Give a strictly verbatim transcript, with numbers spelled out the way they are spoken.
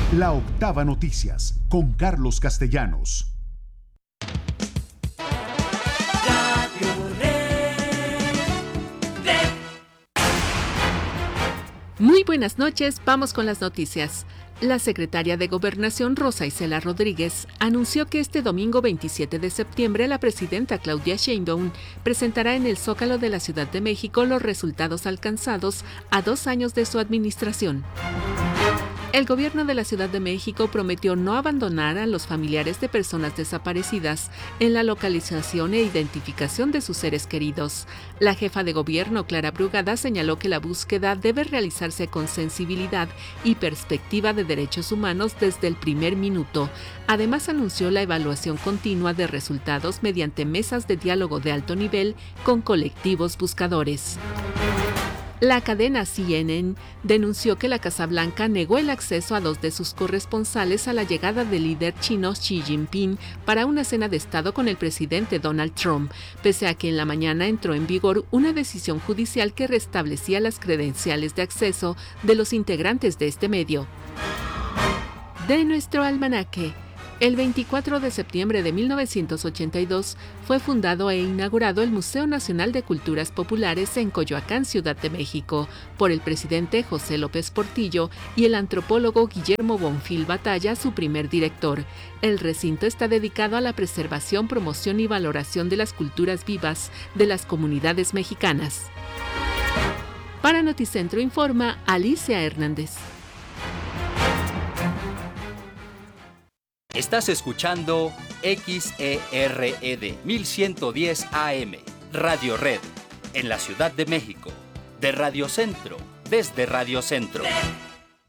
La Octava Noticias, con Carlos Castellanos. Muy buenas noches, vamos con las noticias. La secretaria de Gobernación, Rosa Isela Rodríguez, anunció que este domingo veintisiete de septiembre la presidenta Claudia Sheinbaum presentará en el Zócalo de la Ciudad de México los resultados alcanzados a dos años de su administración. El gobierno de la Ciudad de México prometió no abandonar a los familiares de personas desaparecidas en la localización e identificación de sus seres queridos. La jefa de gobierno, Clara Brugada, señaló que la búsqueda debe realizarse con sensibilidad y perspectiva de derechos humanos desde el primer minuto. Además, anunció la evaluación continua de resultados mediante mesas de diálogo de alto nivel con colectivos buscadores. La cadena C N N denunció que la Casa Blanca negó el acceso a dos de sus corresponsales a la llegada del líder chino Xi Jinping para una cena de Estado con el presidente Donald Trump, pese a que en la mañana entró en vigor una decisión judicial que restablecía las credenciales de acceso de los integrantes de este medio. De nuestro almanaque. El veinticuatro de septiembre de mil novecientos ochenta y dos fue fundado e inaugurado el Museo Nacional de Culturas Populares en Coyoacán, Ciudad de México, por el presidente José López Portillo y el antropólogo Guillermo Bonfil Batalla, su primer director. El recinto está dedicado a la preservación, promoción y valoración de las culturas vivas de las comunidades mexicanas. Para Noticentro informa Alicia Hernández. Estás escuchando X E R E D mil ciento diez A M, Radio Red, en la Ciudad de México, de Radio Centro, desde Radio Centro.